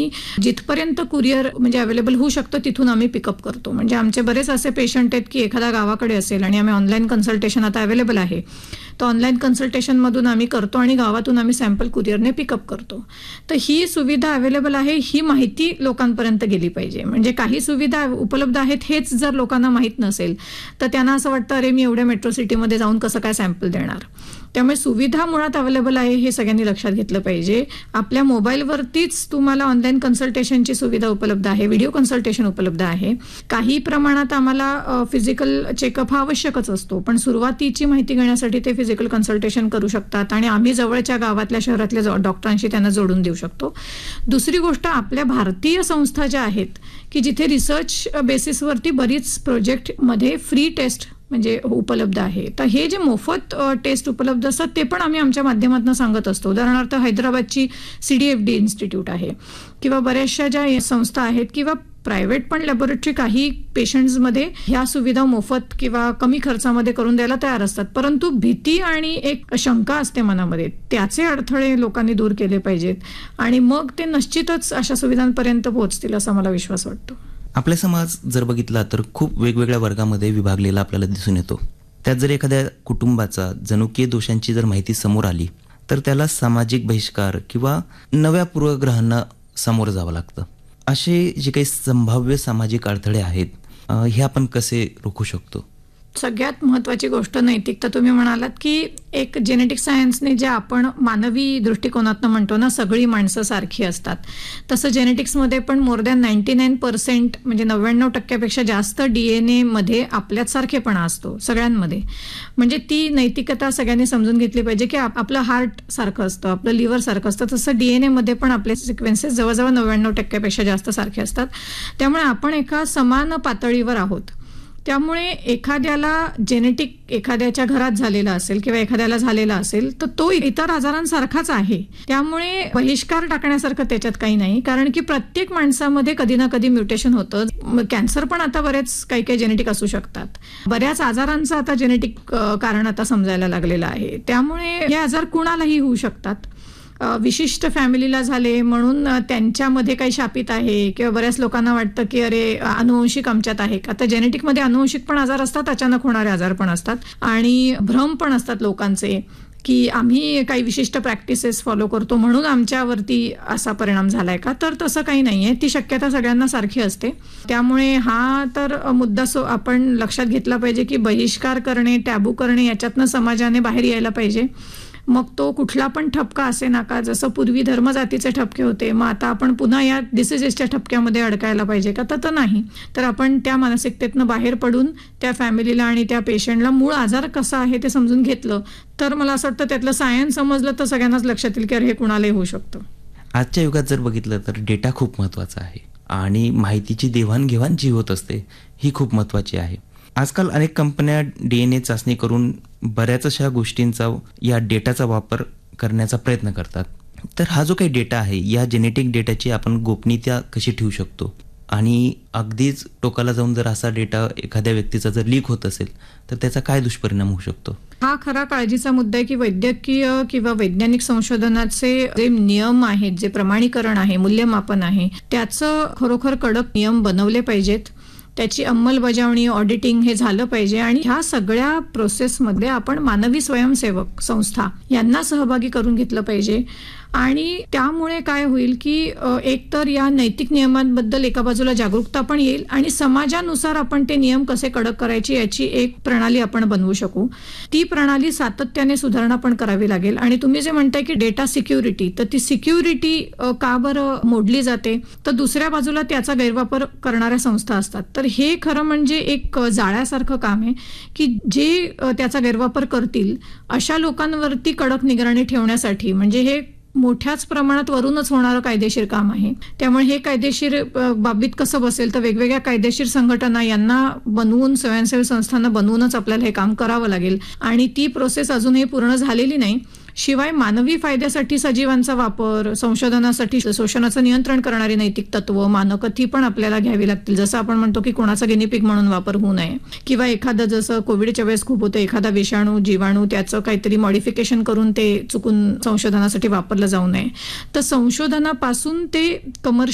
आम्ही जिथपर्यंत कुरिअर म्हणजे अवेलेबल होऊ शकतं तिथून आम्ही पिकअप करतो. म्हणजे आमचे बरेच असे पेशंट आहेत की एखादा गावाकडे असेल आणि आम्ही ऑनलाईन कन्सल्टेशन आता अवेलेबल आहे, तर ऑनलाईन कन्सल्टेशनमधून आम्ही करतो आणि गावातून आम्ही सॅम्पल कुरिअरने पिकअप करतो. तर ही सुविधा अवेलेबल आहे, ही माहिती लोकांपर्यंत गेली पाहिजे. म्हणजे काही सुविधा उपलब्ध आहेत हेच जर लोकांना माहीत नसेल तर त्यांना असं वाटतं अरे मी एवढ्या मेट्रो सिटीमध्ये जाऊन कसं काय सॅम्पल देणार. त्यामुळे सुविधा मुळात अवेलेबल आहे हे सगळ्यांनी लक्षात घेतलं पाहिजे. आपल्या मोबाईलवरतीच तुम्हाला ऑनलाईन कन्सल्टेशनची सुविधा उपलब्ध आहे, व्हिडिओ कन्सल्टेशन उपलब्ध आहे. काही प्रमाणात आम्हाला फिजिकल चेकअप हा आवश्यकच असतो, पण सुरुवातीची माहिती घेण्यासाठी ते फिजिकल कन्सल्टेशन करू शकतात आणि आम्ही जवळच्या गावातल्या शहरातल्या डॉक्टरांशी त्यांना जोडून देऊ शकतो. दुसरी गोष्ट, आपल्या भारतीय संस्था ज्या आहेत की जिथे रिसर्च बेसिसवरती बरीच प्रोजेक्टमध्ये फ्री टेस्ट म्हणजे उपलब्ध आहे. तर हे जे मोफत टेस्ट उपलब्ध असतात ते पण आम्ही आमच्या माध्यमातून सांगत असतो. उदाहरणार्थ हैदराबादची CDFD इन्स्टिट्यूट आहे किंवा बऱ्याचशा ज्या संस्था आहेत किंवा प्रायव्हेट पण लॅबोरेटरी काही पेशंट्समध्ये ह्या सुविधा मोफत किंवा कमी खर्चामध्ये करून द्यायला तयार असतात. परंतु भीती आणि एक शंका असते मनामध्ये, त्याचे अडथळे लोकांनी दूर केले पाहिजेत आणि मग ते निश्चितच अशा सुविधांपर्यंत पोहोचतील असा मला विश्वास वाटतो. आपला समाज जर बघितला तर खूप वेगवेगळ्या वर्गामध्ये विभागलेला आपल्याला दिसून येतो. त्यात जर एखाद्या कुटुंबाचा जनुकीय दोषांची जर माहिती समोर आली तर त्याला सामाजिक बहिष्कार किंवा नव्या पूर्वग्रहांना सामोरं जावं लागतं. असे जे काही संभाव्य सामाजिक अडथळे आहेत हे आपण कसे रोखू शकतो? सगळ्यात महत्त्वाची गोष्ट नैतिकता. तुम्ही म्हणालात की एक जेनेटिक सायन्सने जे आपण मानवी दृष्टिकोनातनं म्हणतो ना सगळी माणसं सारखी असतात, तसं जेनेटिक्समध्ये पण मोर दॅन 99% म्हणजे 99% जास्त DNA मध्ये आपल्याच सारखेपणा असतो सगळ्यांमध्ये. म्हणजे ती नैतिकता सगळ्यांनी समजून घेतली पाहिजे की आपलं हार्ट सारखं असतं, आपलं लिव्हर सारखं असतं, तसं DNA मध्ये पण आपले सिक्वेन्सेस जवळजवळ 99% जास्त सारखे असतात. त्यामुळे आपण एका समान पातळीवर आहोत. त्यामुळे एखाद्याला जेनेटिक एखाद्याच्या घरात झालेला असेल किंवा एखाद्याला झालेला असेल तर तो इतर आजारांसारखाच आहे. त्यामुळे बहिष्कार टाकण्यासारखं त्याच्यात काही नाही, कारण की प्रत्येक माणसामध्ये कधी ना कधी म्युटेशन होतं. कॅन्सर पण आता बरेच काही जेनेटिक असू शकतात. बऱ्याच आजारांचं आता जेनेटिक कारण आता समजायला लागलेलं आहे. त्यामुळे हे आजार कुणालाही होऊ शकतात. विशिष्ट फॅमिलीला झाले म्हणून त्यांच्यामध्ये काही शापित आहे किंवा बऱ्याच लोकांना वाटतं की अरे अनुवंशिक आमच्यात आहे. आता जेनेटिकमध्ये अनुवंशिक पण आजार असतात, अचानक होणारे आजार पण असतात आणि भ्रम पण असतात लोकांचे की आम्ही काही विशिष्ट प्रॅक्टिसेस फॉलो करतो म्हणून आमच्यावरती असा परिणाम झालाय का, तर तसं काही नाहीये. ती शक्यता सगळ्यांना सारखी असते. त्यामुळे हा तर मुद्दा आपण लक्षात घेतला पाहिजे की बहिष्कार करणे, टॅबू करणे याच्यातनं समाजाने बाहेर यायला पाहिजे. मग तो कुठला पण ठपका असे नका. जसं पूर्वी धर्मजातीचे ठपके होते, मग आता आपण पुन्हा या डिसिजेसच्या ठपक्यामध्ये अडकायला पाहिजे का, तर नाही. तर आपण त्या मानसिकतेतनं बाहेर पडून त्या फॅमिलीला आणि त्या पेशंटला मूळ आजार कसा आहे ते समजून घेतलं तर मला असं वाटतं त्यातलं सायन्स समजलं तर सगळ्यांनाच लक्षात येईल की अरे हे कुणालाही होऊ शकतं. आजच्या युगात जर बघितलं तर डेटा खूप महत्त्वाचा आहे आणि माहितीची देवाणघेवाण जी होत असते ही खूप महत्त्वाची आहे. आजकाल अनेक कंपन्या DNA चाचणी करून बऱ्याच अशा गोष्टींचा या डेटाचा वापर करण्याचा प्रयत्न करतात. तर हा जो काही डेटा आहे या जेनेटिक डेटाची आपण गोपनीयता कशी ठेवू शकतो आणि अगदीच टोकाला जाऊन जर असा डेटा एखाद्या व्यक्तीचा जर लीक होत असेल तर त्याचा काय दुष्परिणाम होऊ शकतो? हा खरा काळजीचा मुद्दा आहे की वैद्यकीय किंवा वैज्ञानिक संशोधनाचे जे नियम आहेत, जे प्रमाणीकरण आहे, मूल्यमापन आहे, त्याचं खरोखर कडक नियम बनवले पाहिजेत. त्याची अंमलबजावणी, ऑडिटिंग हे झालं पाहिजे आणि ह्या सगळ्या प्रोसेसमध्ये आपण मानवी स्वयंसेवक संस्था यांना सहभागी करून घेतलं पाहिजे. आणि त्यामुळे काय होईल की एकतर या नैतिक नियमांबद्दल एका बाजूला जागरूकता पण येईल आणि समाजानुसार आपण ते नियम कसे कडक करायचे याची एक प्रणाली आपण बनवू शकू. ती प्रणाली सातत्याने सुधारणा पण करावी लागेल. आणि तुम्ही जे म्हणताय की डेटा सिक्युरिटी, तर ती सिक्युरिटी का बरं मोडली जाते, तर दुसऱ्या बाजूला त्याचा गैरवापर करणाऱ्या संस्था असतात. तर हे खरं म्हणजे एक जाळ्यासारखं काम आहे की जे त्याचा गैरवापर करतील अशा लोकांवरती कडक निगराणी ठेवण्यासाठी, म्हणजे हे मोठ्याच प्रमाणात वरूनच होणारं कायदेशीर काम आहे. त्यामुळे हे कायदेशीर बाबतीत कसं बसेल तर वेगवेगळ्या कायदेशीर संघटना यांना बनवून, स्वयंसेवी संस्थांना बनवूनच आपल्याला हे काम करावं लागेल आणि ती प्रोसेस अजूनही पूर्ण झालेली नाही. शिवाय मानवी फायद्यासाठी सजीवांचा वापर, संशोधनासाठी शोषणाचं नियंत्रण करणारी नैतिक तत्व, मानकं ती पण आपल्याला घ्यावी लागतील. जसं आपण म्हणतो की कोणाचा गिनीपिग म्हणून वापर होऊ नये किंवा एखादं जसं कोविडच्या वेळेस खूप होतं, एखादा विषाणू, जीवाणू त्याचं काहीतरी मॉडिफिकेशन करून ते चुकून संशोधनासाठी वापरलं जाऊ नये. तर संशोधनापासून ते